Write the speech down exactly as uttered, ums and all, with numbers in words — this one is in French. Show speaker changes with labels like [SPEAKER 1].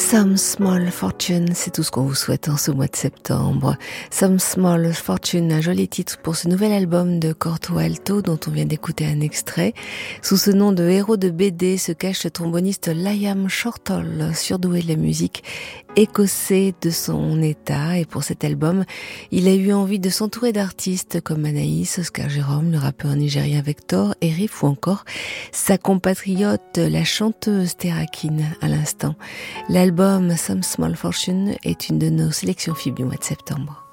[SPEAKER 1] Some Small Fortune, c'est tout ce qu'on vous souhaite en ce mois de septembre. Some Small Fortune, un joli titre pour ce nouvel album de Corto Alto dont on vient d'écouter un extrait. Sous ce nom de héros de B D se cache le tromboniste Liam Shortall, surdoué de la musique, écossais de son état. Et pour cet album, il a eu envie de s'entourer d'artistes comme Anaïs, Oscar Jérôme, le rappeur nigérien Vector, Erif ou encore sa compatriote, la chanteuse Terrakine à l'instant. L'album Some Small Fortune est une de nos sélections fibres du mois de septembre.